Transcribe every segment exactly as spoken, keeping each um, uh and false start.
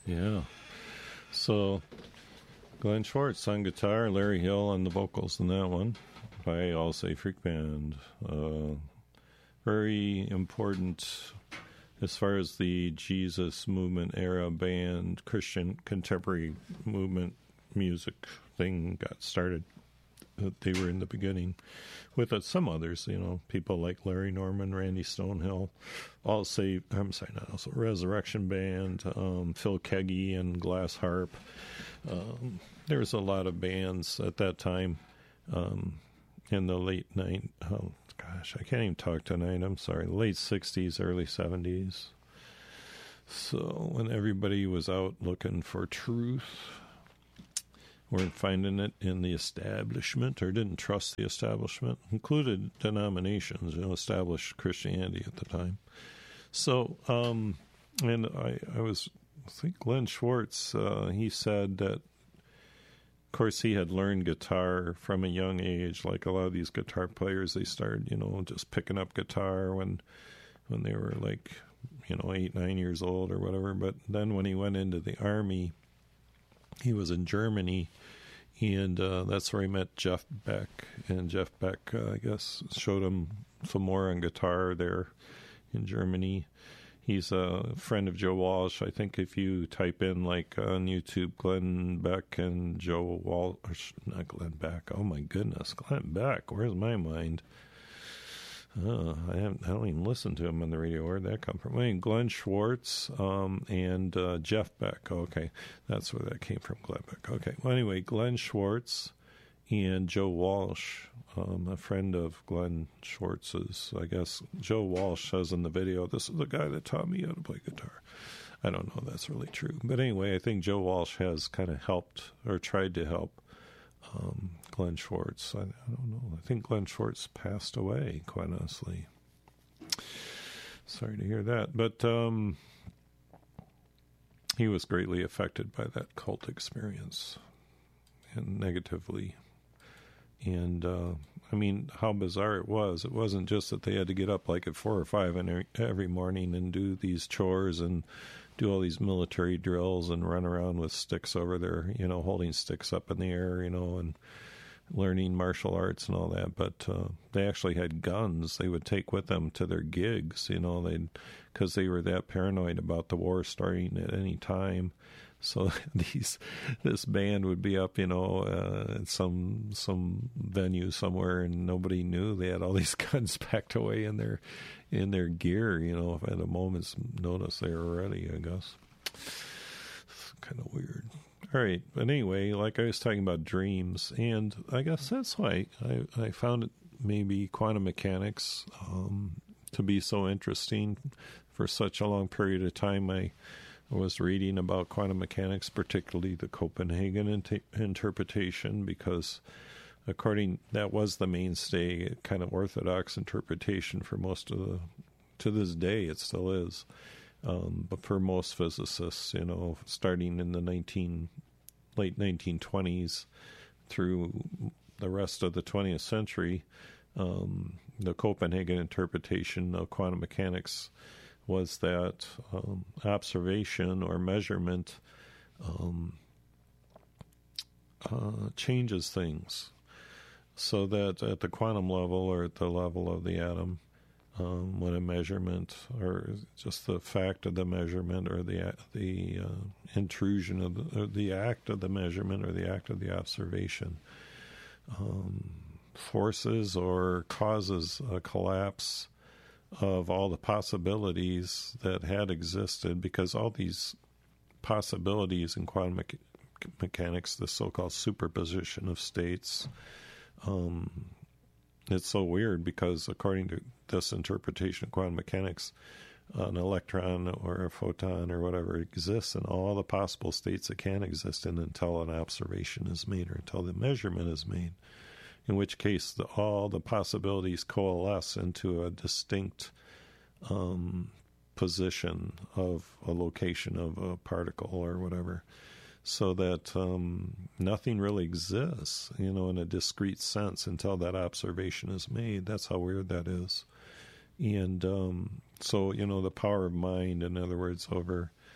Yeah. So, Glenn Schwartz on guitar, Larry Hill on the vocals in that one by All Safe Freak Band. Uh, very important as far as the Jesus movement era band, Christian contemporary movement music thing got started. They were in the beginning with uh, some others, you know, people like Larry Norman, Randy Stonehill, All Safe, I'm sorry, not also Resurrection Band, um, Phil Keggy and Glass Harp. Um, there was a lot of bands at that time um, in the late night. Oh, gosh, I can't even talk tonight. I'm sorry. Late sixties, early seventies. So when everybody was out looking for truth, weren't finding it in the establishment or didn't trust the establishment, included denominations, you know, established Christianity at the time. So, um, and I, I was, I think Glenn Schwartz, uh, he said that, of course, he had learned guitar from a young age. Like a lot of these guitar players, they started, you know, just picking up guitar when, when they were like, you know, eight, nine years old or whatever. But then when he went into the Army, he was in Germany, and uh, that's where he met Jeff Beck. And Jeff Beck, uh, I guess, showed him some more on guitar there in Germany. He's a friend of Joe Walsh. I think if you type in, like, on YouTube, Glenn Beck and Joe Walsh, not Glenn Beck, oh my goodness, Glenn Beck, where's my mind? Uh, I haven't. I don't even listen to him on the radio. Where'd that come from? I mean, Glenn Schwartz um, and uh, Jeff Beck. Okay, that's where that came from. Glenn Beck. Okay. Well, anyway, Glenn Schwartz and Joe Walsh, um, a friend of Glenn Schwartz's. I guess Joe Walsh says in the video, "This is the guy that taught me how to play guitar." I don't know if that's really true, but anyway, I think Joe Walsh has kind of helped or tried to help Um, Glenn Schwartz. I, I don't know. I think Glenn Schwartz passed away, quite honestly. Sorry to hear that. But um, he was greatly affected by that cult experience and negatively. And, uh, I mean, how bizarre it was. It wasn't just that they had to get up like at four or five every morning and do these chores and do all these military drills and run around with sticks over there, you know, holding sticks up in the air, you know, and learning martial arts and all that. But uh, they actually had guns they would take with them to their gigs, you know, they because they were that paranoid about the war starting at any time. So these this band would be up, you know, uh, at some some venue somewhere, and nobody knew they had all these guns packed away in their in their gear. You know, if at a moment's notice they were ready, I guess. It's kind of weird. All right, but anyway, like I was talking about dreams, and I guess that's why I, I found it maybe quantum mechanics um, to be so interesting for such a long period of time. I was reading about quantum mechanics, particularly the Copenhagen inter- interpretation, because according that was the mainstay kind of orthodox interpretation for most of the, to this day it still is, um, but for most physicists, you know, starting in the nineteen late nineteen twenties through the rest of the twentieth century, um, the Copenhagen interpretation of quantum mechanics was that um, observation or measurement um, uh, changes things, so that at the quantum level or at the level of the atom, um, when a measurement or just the fact of the measurement or the the uh, intrusion of the, or the act of the measurement or the act of the observation um, forces or causes a collapse of all the possibilities that had existed, because all these possibilities in quantum me- mechanics, the so-called superposition of states, um, it's so weird because according to this interpretation of quantum mechanics, an electron or a photon or whatever exists in all the possible states it can exist in until an observation is made or until the measurement is made, in which case the, all the possibilities coalesce into a distinct um, position of a location of a particle or whatever, so that um, nothing really exists, you know, in a discrete sense until that observation is made. That's how weird that is. And um, so, you know, the power of mind, in other words, over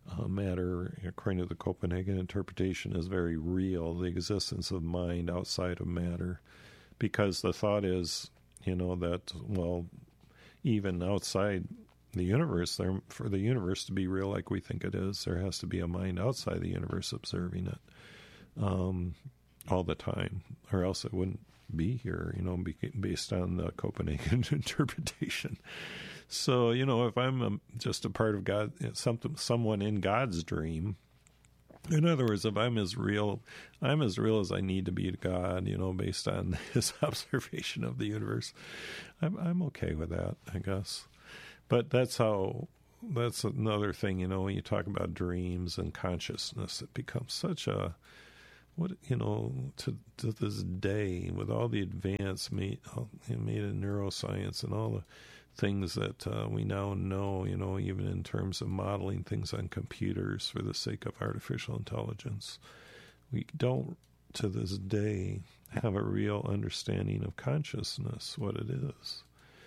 uh, matter, according to the Copenhagen interpretation, is very real, the existence of mind outside of matter, because the thought is, you know, that, well, even outside the universe, there, for the universe to be real like we think it is, there has to be a mind outside the universe observing it um, all the time, or else it wouldn't be here, you know, be, based on the Copenhagen interpretation. So, you know, if I'm a, just a part of God, something, someone in God's dream, in other words, if I'm as real, I'm as real as I need to be to God, you know, based on his observation of the universe, I'm, I'm okay with that, I guess. But that's how, that's another thing, you know, when you talk about dreams and consciousness, it becomes such a, what, you know, to, to this day, with all the advance made, made in neuroscience and all the things that uh, we now know, you know, even in terms of modeling things on computers for the sake of artificial intelligence, we don't, to this day, have a real understanding of consciousness, what it is.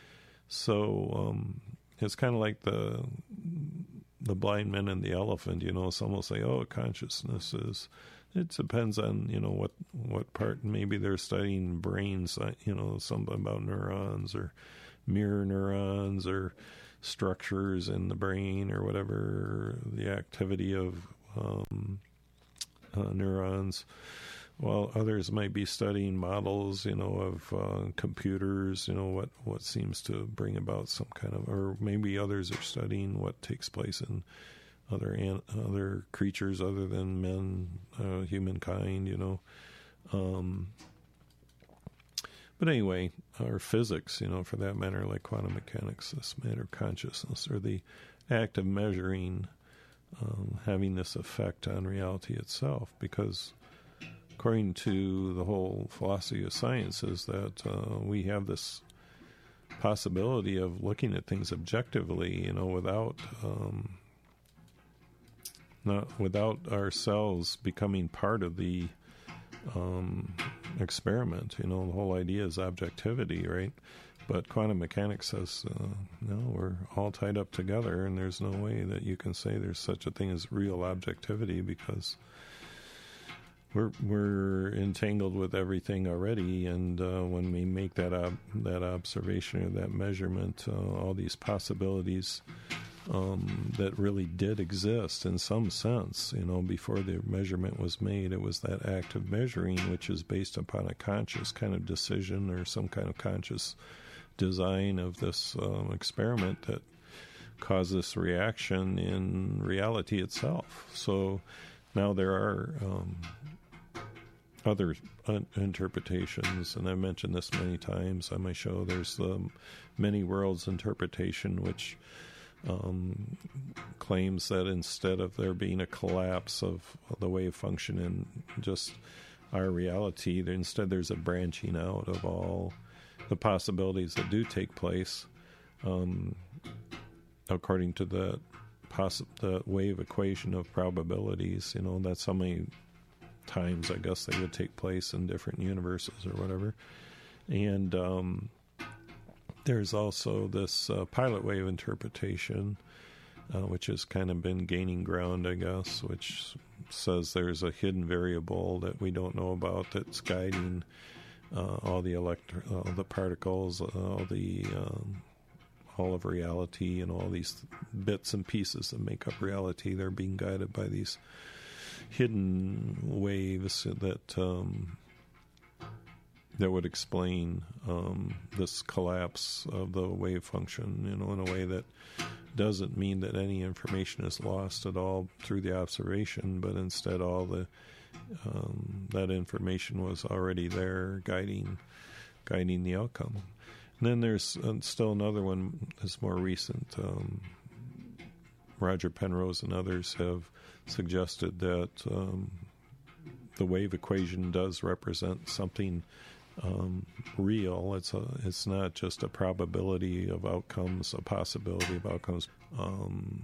So um, it's kind of like the the blind man and the elephant, you know, some will say, oh, consciousness is, it depends on, you know, what, what part, maybe they're studying brains, you know, something about neurons or mirror neurons or structures in the brain or whatever, the activity of um, uh, neurons, while others might be studying models, you know, of uh, computers, you know, what, what seems to bring about some kind of, or maybe others are studying what takes place in other an, other creatures other than men, uh, humankind, you know. Um, But anyway, or physics, you know, for that matter, like quantum mechanics, this matter of consciousness, or the act of measuring, um, having this effect on reality itself. Because according to the whole philosophy of science is that uh, we have this possibility of looking at things objectively, you know, without um, not without ourselves becoming part of the Um, experiment. You know, the whole idea is objectivity, right? But quantum mechanics says, uh, no, we're all tied up together, and there's no way that you can say there's such a thing as real objectivity, because we're we're entangled with everything already. And uh, when we make that ob- that observation or that measurement, uh, all these possibilities Um, that really did exist in some sense, you know, before the measurement was made. It was that act of measuring, which is based upon a conscious kind of decision or some kind of conscious design of this um, experiment that caused this reaction in reality itself. So now there are um, other un- interpretations, and I've mentioned this many times on my show. There's the many worlds interpretation, which Um, claims that instead of there being a collapse of the wave function in just our reality, there, instead there's a branching out of all the possibilities that do take place, um, according to the, poss- the wave equation of probabilities. You know, that's how many times, I guess, they would take place in different universes or whatever. And um there's also this uh, pilot wave interpretation, uh, which has kind of been gaining ground, I guess, which says there's a hidden variable that we don't know about that's guiding uh, all the electro, all the particles, all the um, all of reality, and all these bits and pieces that make up reality. They're being guided by these hidden waves that um, that would explain um, this collapse of the wave function, you know, in a way that doesn't mean that any information is lost at all through the observation, but instead all the um, that information was already there, guiding guiding the outcome. And then there's uh, still another one that's more recent. Um, Roger Penrose and others have suggested that um, the wave equation does represent something Um, real. It's a, it's not just a probability of outcomes, a possibility of outcomes. Um,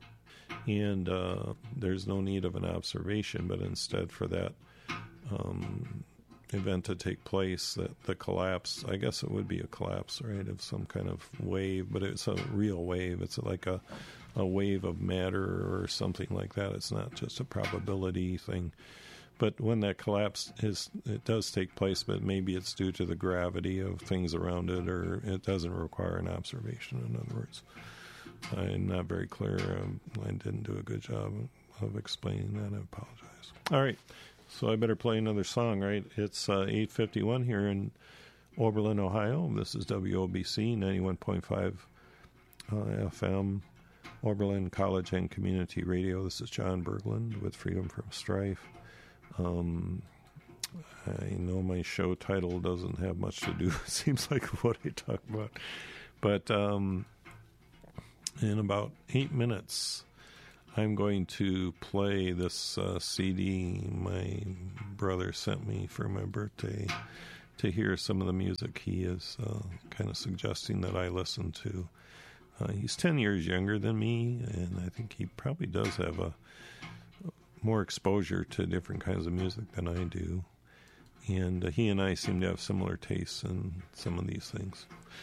and uh, there's no need of an observation, but instead for that um, event to take place, that the collapse, I guess it would be a collapse, right, of some kind of wave, but it's a real wave. It's like a, a wave of matter or something like that. It's not just a probability thing. But when that collapse is, it does take place, but maybe it's due to the gravity of things around it, or it doesn't require an observation, in other words. I'm not very clear. Um, I didn't do a good job of explaining that. I apologize. All right. So I better play another song, right? It's uh, eight fifty-one here in Oberlin, Ohio. This is W O B C ninety-one point five uh, F M, Oberlin College and Community Radio. This is John Berglund with Freedom from Strife. Um, I know my show title doesn't have much to do, it seems like, what I talk about. But um, in about eight minutes, I'm going to play this uh, C D my brother sent me for my birthday to hear some of the music he is uh, kind of suggesting that I listen to. Uh, he's ten years younger than me, and I think he probably does have a more exposure to different kinds of music than I do. And uh, he and I seem to have similar tastes in some of these things.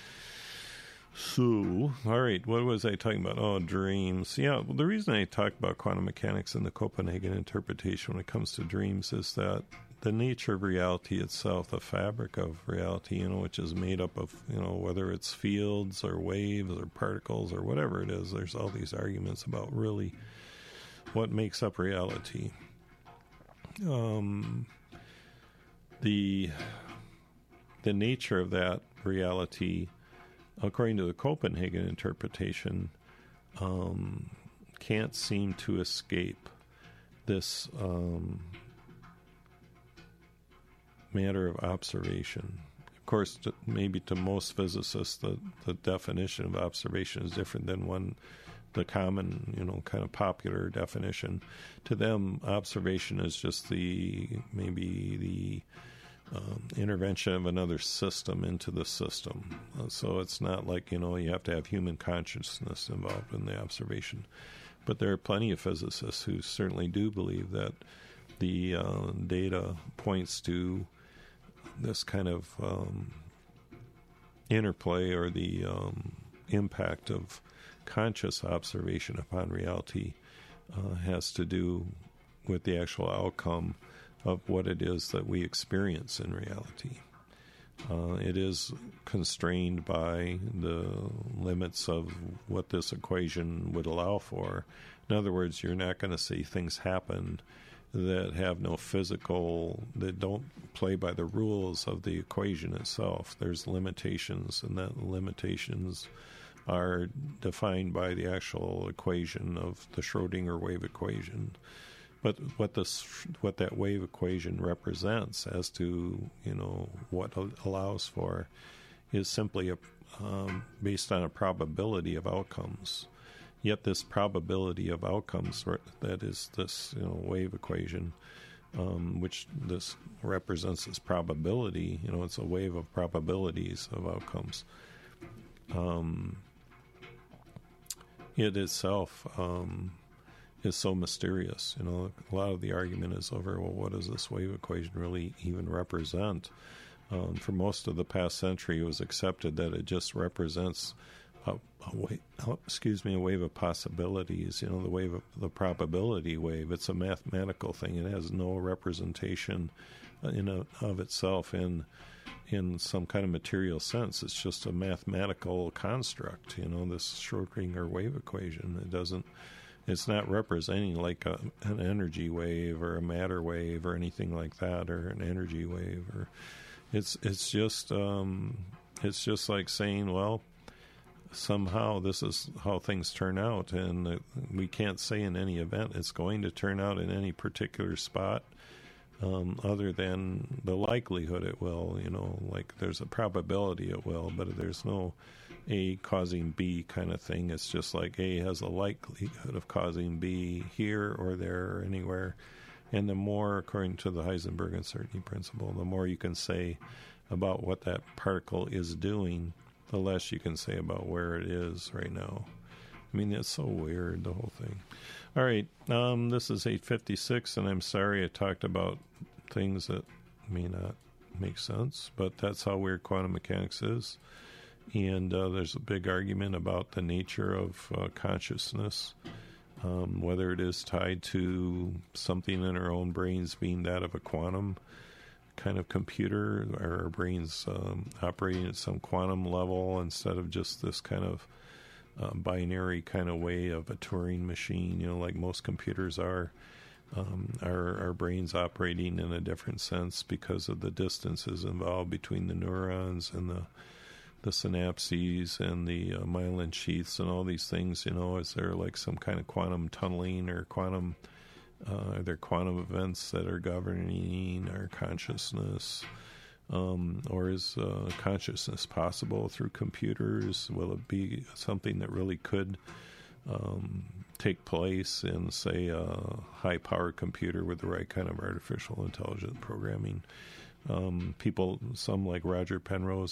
So, all right, what was I talking about? Oh, dreams. Yeah, well, the reason I talk about quantum mechanics and the Copenhagen interpretation when it comes to dreams is that the nature of reality itself, the fabric of reality, you know, which is made up of, you know, whether it's fields or waves or particles or whatever it is, there's all these arguments about really what makes up reality. Um, the the nature of that reality, according to the Copenhagen interpretation, um, can't seem to escape this um, matter of observation. Of course, to, maybe to most physicists, the, the definition of observation is different than one, the common, you know, kind of popular definition. To them, observation is just the, maybe the Um, intervention of another system into the system. Uh, so it's not like, you know, you have to have human consciousness involved in the observation. But there are plenty of physicists who certainly do believe that the uh, data points to this kind of um, interplay or the um, impact of conscious observation upon reality uh, has to do with the actual outcome of what it is that we experience in reality. Uh, it is constrained by the limits of what this equation would allow for. In other words, you're not going to see things happen that have no physical, that don't play by the rules of the equation itself. There's limitations, and that limitations are defined by the actual equation of the Schrodinger wave equation. But what this, what that wave equation represents as to, you know, what it allows for is simply a, um, based on a probability of outcomes. Yet this probability of outcomes, that is this, you know, wave equation, um, which this represents as probability, you know, it's a wave of probabilities of outcomes. Um, it itself um, is so mysterious. You know, a lot of the argument is over, well, what does this wave equation really even represent? Um, for most of the past century, it was accepted that it just represents a, a wave, oh, excuse me, a wave of possibilities. You know, the wave of the probability wave. It's a mathematical thing. It has no representation in a, of itself in in some kind of material sense. It's just a mathematical construct. You know, this Schrodinger wave equation. It doesn't. It's not representing like a, an energy wave or a matter wave or anything like that, or an energy wave. Or it's it's just um, it's just like saying, well, somehow this is how things turn out, and uh, we can't say in any event it's going to turn out in any particular spot, um, other than the likelihood it will. You know, like there's a probability it will, but there's no A causing B kind of thing. It's just like A has a likelihood of causing B here or there or anywhere. And the more, according to the Heisenberg uncertainty principle, the more you can say about what that particle is doing, the less you can say about where it is right now. I mean, it's so weird, the whole thing. All right, um, this is eight fifty-six, and I'm sorry I talked about things that may not makes sense, but that's how weird quantum mechanics is. And uh, there's a big argument about the nature of uh, consciousness, um, whether it is tied to something in our own brains being that of a quantum kind of computer, or our brains um, operating at some quantum level instead of just this kind of uh, binary kind of way of a Turing machine, you know, like most computers are. Um, our, our brains operating in a different sense because of the distances involved between the neurons and the the synapses and the uh, myelin sheaths and all these things. You know, is there like some kind of quantum tunneling or quantum? Uh, are there quantum events that are governing our consciousness? Um, or is uh, consciousness possible through computers? Will it be something that really could um, take place in, say, a high-powered computer with the right kind of artificial intelligence programming? Um, people, some like Roger Penrose